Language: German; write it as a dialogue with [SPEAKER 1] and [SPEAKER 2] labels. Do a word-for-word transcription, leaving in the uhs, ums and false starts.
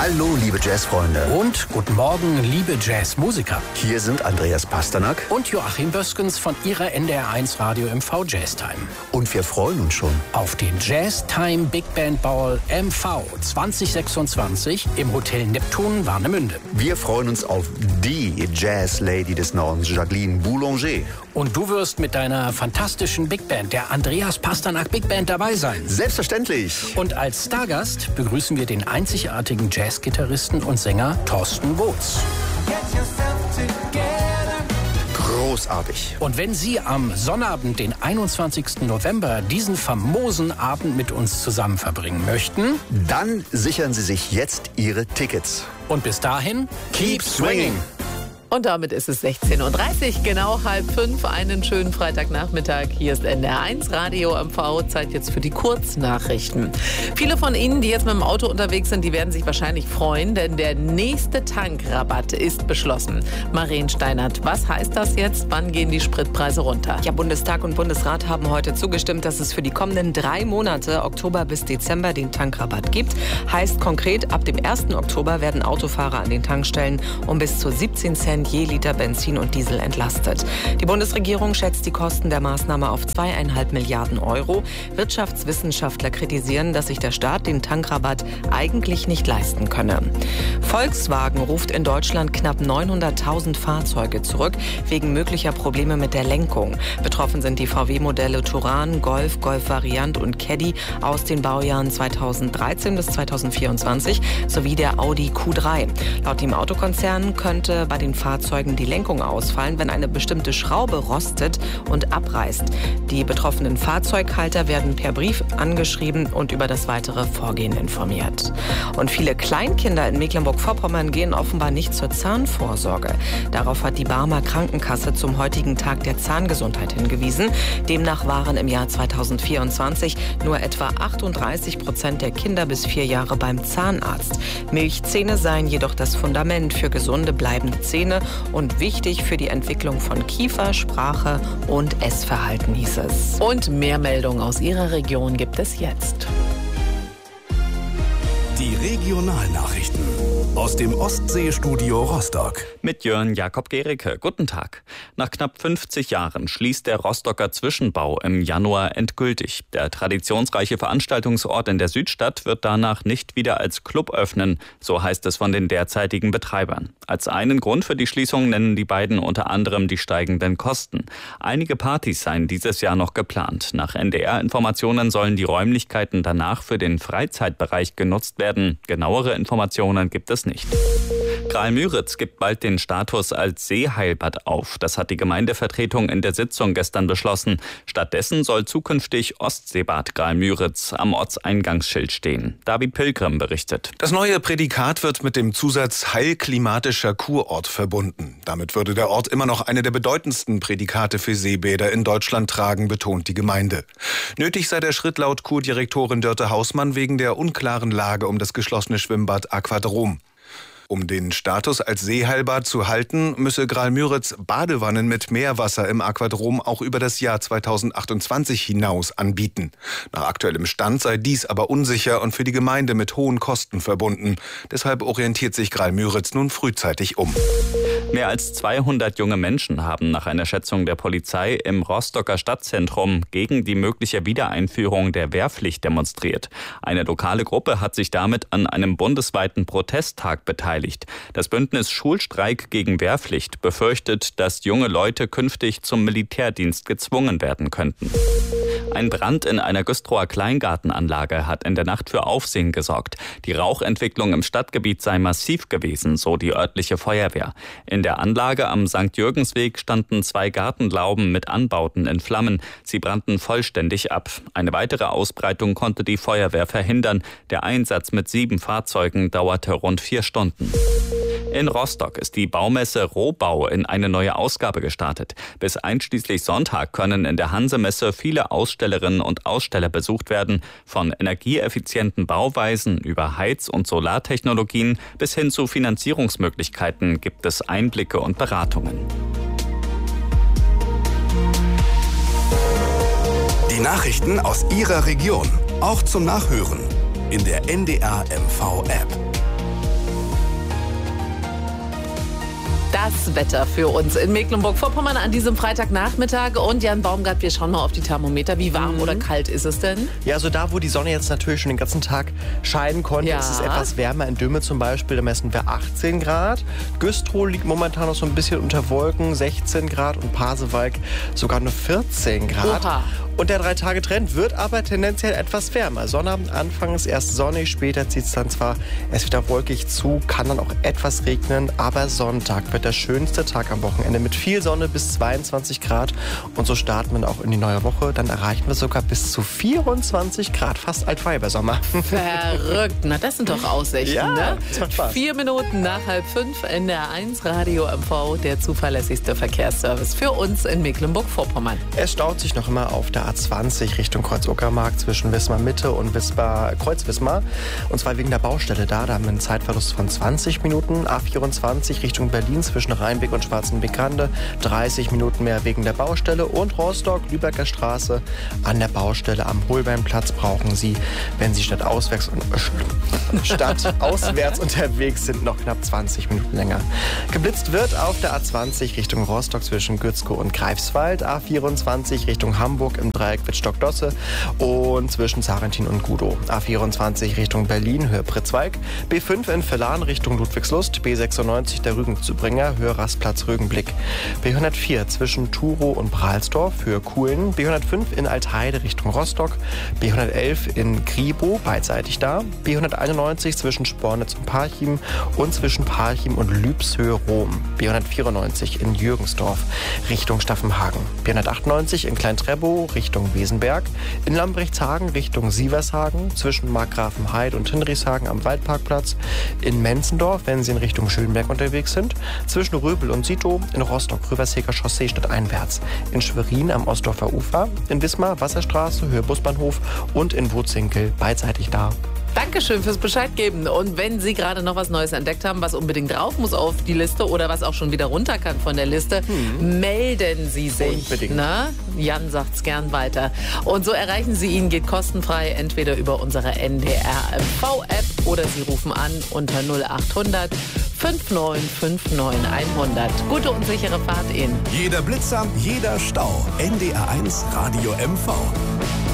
[SPEAKER 1] Hallo, liebe Jazzfreunde.
[SPEAKER 2] Und guten Morgen, liebe Jazzmusiker.
[SPEAKER 1] Hier sind Andreas Pasternak
[SPEAKER 2] und Joachim Böskens von Ihrer N D R eins Radio M V Jazztime.
[SPEAKER 1] Und wir freuen uns schon
[SPEAKER 2] auf den Jazztime Big Band Ball M V zwanzig sechsundzwanzig im Hotel Neptun, Warnemünde.
[SPEAKER 1] Wir freuen uns auf die Jazz-Lady des Nordens, Jacqueline Boulanger.
[SPEAKER 2] Und du wirst mit deiner fantastischen Big Band, der Andreas Pasternak Big Band, dabei sein.
[SPEAKER 1] Selbstverständlich.
[SPEAKER 2] Und als Stargast begrüßen wir den einzigartigen Jazzgitarristen und Sänger Thorsten Woods.
[SPEAKER 1] Großartig.
[SPEAKER 2] Und wenn Sie am Sonnabend, den einundzwanzigsten November, diesen famosen Abend mit uns zusammen verbringen möchten,
[SPEAKER 1] dann sichern Sie sich jetzt Ihre Tickets.
[SPEAKER 2] Und bis dahin,
[SPEAKER 1] keep swinging!
[SPEAKER 3] Und damit ist es sechzehn Uhr dreißig, genau halb fünf. Einen schönen Freitagnachmittag. Hier ist N D R eins Radio M V. Zeit jetzt für die Kurznachrichten. Viele von Ihnen, die jetzt mit dem Auto unterwegs sind, die werden sich wahrscheinlich freuen, denn der nächste Tankrabatt ist beschlossen. Maren Steinert, was heißt das jetzt? Wann gehen die Spritpreise runter?
[SPEAKER 4] Ja, Bundestag und Bundesrat haben heute zugestimmt, dass es für die kommenden drei Monate, Oktober bis Dezember, den Tankrabatt gibt. Heißt konkret, ab dem ersten Oktober werden Autofahrer an den Tankstellen um bis zu siebzehn Cent je Liter Benzin und Diesel entlastet. Die Bundesregierung schätzt die Kosten der Maßnahme auf zweieinhalb Milliarden Euro. Wirtschaftswissenschaftler kritisieren, dass sich der Staat den Tankrabatt eigentlich nicht leisten könne. Volkswagen ruft in Deutschland knapp neunhunderttausend Fahrzeuge zurück, wegen möglicher Probleme mit der Lenkung. Betroffen sind die V W-Modelle Touran, Golf, Golf Variant und Caddy aus den Baujahren zweitausenddreizehn bis zweitausendvierundzwanzig sowie der Audi Q drei. Laut dem Autokonzern könnte bei den Fahrzeugen die Lenkung ausfallen, wenn eine bestimmte Schraube rostet und abreißt. Die betroffenen Fahrzeughalter werden per Brief angeschrieben und über das weitere Vorgehen informiert. Und viele Kleinkinder in Mecklenburg-Vorpommern gehen offenbar nicht zur Zahnvorsorge. Darauf hat die Barmer Krankenkasse zum heutigen Tag der Zahngesundheit hingewiesen. Demnach waren im Jahr zweitausendvierundzwanzig nur etwa achtunddreißig Prozent der Kinder bis vier Jahre beim Zahnarzt. Milchzähne seien jedoch das Fundament für gesunde, bleibende Zähne und wichtig für die Entwicklung von Kiefer, Sprache und Essverhalten, hieß es.
[SPEAKER 3] Und mehr Meldungen aus Ihrer Region gibt es jetzt.
[SPEAKER 5] Die Regionalnachrichten aus dem Ostseestudio Rostock.
[SPEAKER 6] Mit Jörn Jakob Gericke. Guten Tag. Nach knapp fünfzig Jahren schließt der Rostocker Zwischenbau im Januar endgültig. Der traditionsreiche Veranstaltungsort in der Südstadt wird danach nicht wieder als Club öffnen, so heißt es von den derzeitigen Betreibern. Als einen Grund für die Schließung nennen die beiden unter anderem die steigenden Kosten. Einige Partys seien dieses Jahr noch geplant. Nach N D R-Informationen sollen die Räumlichkeiten danach für den Freizeitbereich genutzt werden. Genauere Informationen gibt es nicht. Graal-Müritz gibt bald den Status als Seeheilbad auf. Das hat die Gemeindevertretung in der Sitzung gestern beschlossen. Stattdessen soll zukünftig Ostseebad Graal-Müritz am Ortseingangsschild stehen. David Pilgrim berichtet.
[SPEAKER 7] Das neue Prädikat wird mit dem Zusatz heilklimatischer Kurort verbunden. Damit würde der Ort immer noch eine der bedeutendsten Prädikate für Seebäder in Deutschland tragen, betont die Gemeinde. Nötig sei der Schritt laut Kurdirektorin Dörte Hausmann wegen der unklaren Lage um das geschlossene Schwimmbad Aquadrom. Um den Status als Seeheilbad zu halten, müsse Graal-Müritz Badewannen mit Meerwasser im Aquadrom auch über das Jahr zweitausendachtundzwanzig hinaus anbieten. Nach aktuellem Stand sei dies aber unsicher und für die Gemeinde mit hohen Kosten verbunden. Deshalb orientiert sich Graal-Müritz nun frühzeitig um.
[SPEAKER 6] Mehr als zweihundert junge Menschen haben nach einer Schätzung der Polizei im Rostocker Stadtzentrum gegen die mögliche Wiedereinführung der Wehrpflicht demonstriert. Eine lokale Gruppe hat sich damit an einem bundesweiten Protesttag beteiligt. Das Bündnis Schulstreik gegen Wehrpflicht befürchtet, dass junge Leute künftig zum Militärdienst gezwungen werden könnten. Ein Brand in einer Güstrower Kleingartenanlage hat in der Nacht für Aufsehen gesorgt. Die Rauchentwicklung im Stadtgebiet sei massiv gewesen, so die örtliche Feuerwehr. In der Anlage am Sankt Jürgensweg standen zwei Gartenlauben mit Anbauten in Flammen. Sie brannten vollständig ab. Eine weitere Ausbreitung konnte die Feuerwehr verhindern. Der Einsatz mit sieben Fahrzeugen dauerte rund vier Stunden. In Rostock ist die Baumesse Rohbau in eine neue Ausgabe gestartet. Bis einschließlich Sonntag können in der Hansemesse viele Ausstellerinnen und Aussteller besucht werden. Von energieeffizienten Bauweisen über Heiz- und Solartechnologien bis hin zu Finanzierungsmöglichkeiten gibt es Einblicke und Beratungen.
[SPEAKER 5] Die Nachrichten aus Ihrer Region, auch zum Nachhören in der N D R M V App.
[SPEAKER 3] Das Wetter für uns in Mecklenburg-Vorpommern an diesem Freitagnachmittag. Und Jan Baumgart, wir schauen mal auf die Thermometer. Wie warm mhm. oder kalt ist es denn?
[SPEAKER 8] Ja, also da, wo die Sonne jetzt natürlich schon den ganzen Tag scheinen konnte, ja. ist es etwas wärmer. In Döme zum Beispiel, da messen wir achtzehn Grad. Güstrow liegt momentan noch so ein bisschen unter Wolken, sechzehn Grad. Und Pasewalk sogar nur vierzehn Grad.
[SPEAKER 3] Oha.
[SPEAKER 8] Und der Drei-Tage-Trend wird aber tendenziell etwas wärmer. Sonnabend anfangs erst sonnig, später zieht es dann zwar erst wieder wolkig zu, kann dann auch etwas regnen, aber Sonntag wird der schönste Tag am Wochenende mit viel Sonne bis zweiundzwanzig Grad. Und so starten wir auch in die neue Woche. Dann erreichen wir sogar bis zu vierundzwanzig Grad, fast Altweibersommer.
[SPEAKER 3] Verrückt, na das sind doch Aussichten,
[SPEAKER 8] ja,
[SPEAKER 3] ne?
[SPEAKER 8] Das macht Spaß.
[SPEAKER 3] Vier Minuten nach halb fünf, N D R eins, Radio M V, der zuverlässigste Verkehrsservice für uns in Mecklenburg-Vorpommern.
[SPEAKER 8] Es staut sich noch immer auf der A zwanzig Richtung Kreuz-Uckermark zwischen Wismar Mitte und Wismar, Kreuz-Wismar. Und zwar wegen der Baustelle da. Da haben wir einen Zeitverlust von zwanzig Minuten. A vierundzwanzig Richtung Berlin zwischen Rheinweg und Schwarzenbeck-Rande. dreißig Minuten mehr wegen der Baustelle. Und Rostock, Lübecker Straße an der Baustelle am Holbeinplatz brauchen Sie, wenn Sie statt auswärts, äh, statt auswärts unterwegs sind, noch knapp zwanzig Minuten länger. Geblitzt wird auf der A zwanzig Richtung Rostock zwischen Gützkow und Greifswald. A vierundzwanzig Richtung Hamburg im Dreieck mit Stockdosse und zwischen Zarentin und Gudow. A vierundzwanzig Richtung Berlin, Höhe Pritzwalk. B fünf in Villahn Richtung Ludwigslust. B sechsundneunzig der Rügenzubringer, Höhe Rastplatz Rügenblick. B hundertvier zwischen Turow und Prahlsdorf, Höhe Kuhlen. B hundertfünf in Altheide Richtung Rostock. B hundertelf in Griebow, beidseitig da. B hunderteinundneunzig zwischen Spornitz und Parchim und zwischen Parchim und Lübshöhe Rom. B hundertvierundneunzig in Jürgensdorf Richtung Staffenhagen. B hundertachtundneunzig in Klein-Trebow Richtung Wesenberg. In Lambrechtshagen Richtung Sievershagen. Zwischen Markgrafenheid und Hinrichshagen am Waldparkplatz. In Menzendorf, wenn Sie in Richtung Schönberg unterwegs sind. Zwischen Röbel und Sito. In Rostock Rüversheker Chaussee stadteinwärts. In Schwerin am Ostdorfer Ufer. In Wismar Wasserstraße, Höhe Busbahnhof. Und in Wutzinkel beidseitig da.
[SPEAKER 3] Dankeschön fürs Bescheid geben. Und wenn Sie gerade noch was Neues entdeckt haben, was unbedingt drauf muss auf die Liste oder was auch schon wieder runter kann von der Liste, hm. melden Sie sich.
[SPEAKER 8] Unbedingt.
[SPEAKER 3] Na? Jan sagt's gern weiter. Und so erreichen Sie ihn, geht kostenfrei, entweder über unsere N D R M V-App oder Sie rufen an unter null achthundert neunundfünfzig neunundfünfzig hundert. Gute und sichere Fahrt Ihnen.
[SPEAKER 5] Jeder Blitzer, jeder Stau. N D R eins Radio M V.